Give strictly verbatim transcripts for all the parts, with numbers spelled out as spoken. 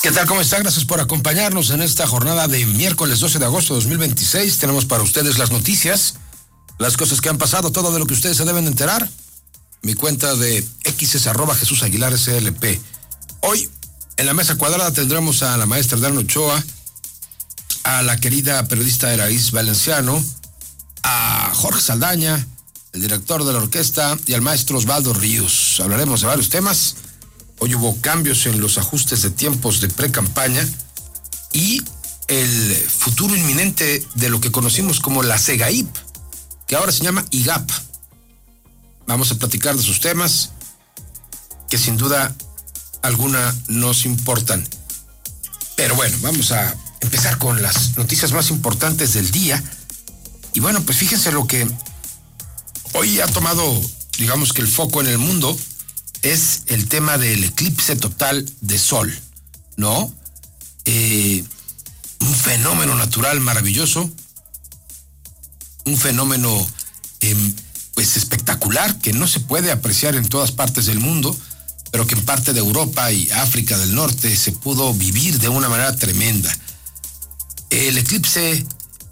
¿Qué tal? ¿Cómo está? Gracias por acompañarnos en esta jornada de miércoles doce de agosto de dos mil veintiséis. Tenemos para ustedes las noticias, las cosas que han pasado, todo de lo que ustedes se deben enterar. Mi cuenta de X es arroba Jesús Aguilar S L P. Hoy, en la mesa cuadrada, tendremos a la maestra Darna Ochoa, a la querida periodista Eraís Valenciano, a Jorge Saldaña, el director de la orquesta, y al maestro Osvaldo Ríos. Hablaremos de varios temas. Hoy hubo cambios en los ajustes de tiempos de pre-campaña y el futuro inminente de lo que conocimos como la SEGAIP, que ahora se llama I G A P. Vamos a platicar de sus temas, que sin duda alguna nos importan. Pero bueno, vamos a empezar con las noticias más importantes del día. Y bueno, pues fíjense lo que hoy ha tomado, digamos que el foco en el mundo, es el tema del eclipse total de sol, ¿no? Eh, un fenómeno natural maravilloso, un fenómeno eh, pues espectacular que no se puede apreciar en todas partes del mundo, pero que en parte de Europa y África del Norte se pudo vivir de una manera tremenda. El eclipse,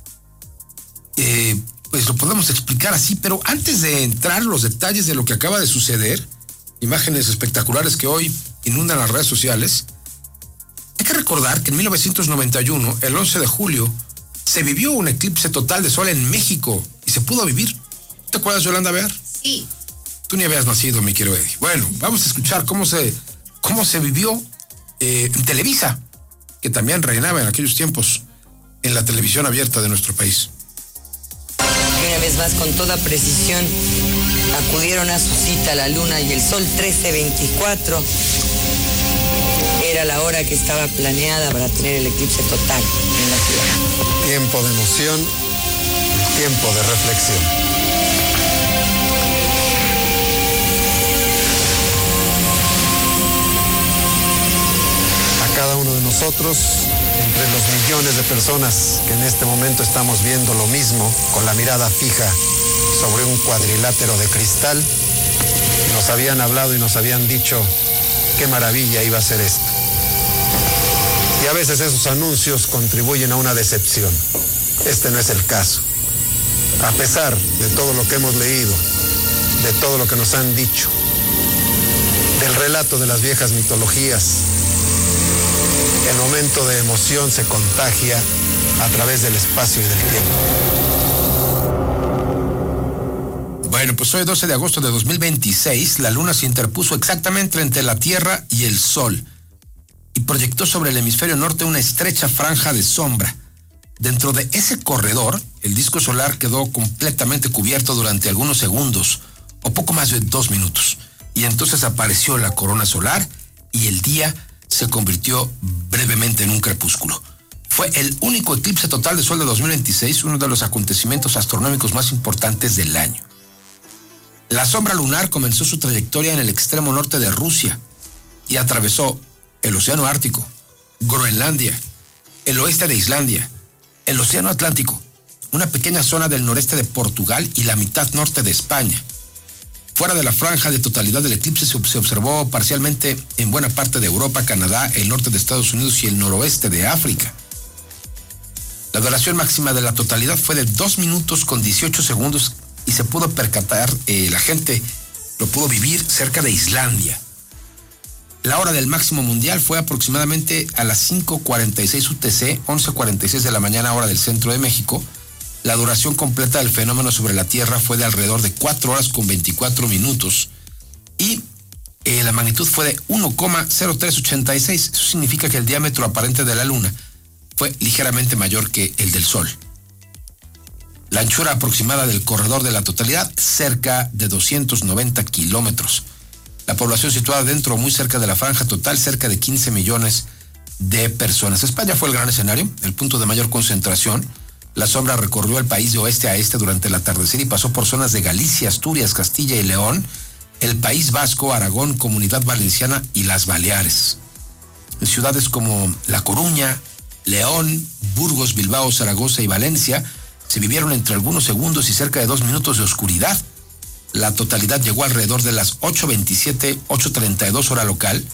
eh, pues lo podemos explicar así, pero antes de entrar en los detalles de lo que acaba de suceder, imágenes espectaculares que hoy inundan las redes sociales, hay que recordar que en mil novecientos noventa y uno, el once de julio, se vivió un eclipse total de sol en México y se pudo vivir. ¿Te acuerdas, Yolanda Bear? Sí. Tú ni habías nacido, mi querido Eddie. Bueno, vamos a escuchar cómo se, cómo se vivió eh, en Televisa, que también reinaba en aquellos tiempos en la televisión abierta de nuestro país. Una vez más, con toda precisión, acudieron a su cita la luna y el sol. Trece veinticuatro era la hora que estaba planeada para tener el eclipse total en la ciudad. Tiempo de emoción, tiempo de reflexión. A cada uno de nosotros, entre los millones de personas que en este momento estamos viendo lo mismo, con la mirada fija sobre un cuadrilátero de cristal, nos habían hablado y nos habían dicho qué maravilla iba a ser esto. Y a veces esos anuncios contribuyen a una decepción. Este no es el caso. A pesar de todo lo que hemos leído, de todo lo que nos han dicho, del relato de las viejas mitologías, el momento de emoción se contagia a través del espacio y del tiempo. Bueno, pues hoy doce de agosto de dos mil veintiséis, la luna se interpuso exactamente entre la Tierra y el Sol y proyectó sobre el hemisferio norte una estrecha franja de sombra. Dentro de ese corredor, el disco solar quedó completamente cubierto durante algunos segundos, o poco más de dos minutos, y entonces apareció la corona solar y el día se convirtió brevemente en un crepúsculo. Fue el único eclipse total de sol de dos mil veintiséis, uno de los acontecimientos astronómicos más importantes del año. La sombra lunar comenzó su trayectoria en el extremo norte de Rusia y atravesó el Océano Ártico, Groenlandia, el oeste de Islandia, el Océano Atlántico, una pequeña zona del noreste de Portugal y la mitad norte de España. Fuera de la franja de totalidad del eclipse se observó parcialmente en buena parte de Europa, Canadá, el norte de Estados Unidos y el noroeste de África. La duración máxima de la totalidad fue de dos minutos con dieciocho segundos y se pudo percatar, eh, la gente lo pudo vivir cerca de Islandia. La hora del máximo mundial fue aproximadamente a las cinco cuarenta y seis U T C, once cuarenta y seis de la mañana, hora del centro de México. La duración completa del fenómeno sobre la Tierra fue de alrededor de cuatro horas con veinticuatro minutos y eh, la magnitud fue de uno coma cero tres ochenta y seis. Eso significa que el diámetro aparente de la Luna fue ligeramente mayor que el del Sol. La anchura aproximada del corredor de la totalidad, cerca de doscientos noventa kilómetros. La población situada dentro o muy cerca de la franja total, cerca de quince millones de personas. España fue el gran escenario, el punto de mayor concentración. La sombra recorrió el país de oeste a este durante el atardecer y pasó por zonas de Galicia, Asturias, Castilla y León, el País Vasco, Aragón, Comunidad Valenciana y las Baleares. En ciudades como La Coruña, León, Burgos, Bilbao, Zaragoza y Valencia se vivieron entre algunos segundos y cerca de dos minutos de oscuridad. La totalidad llegó alrededor de las ocho veintisiete, ocho treinta y dos hora local,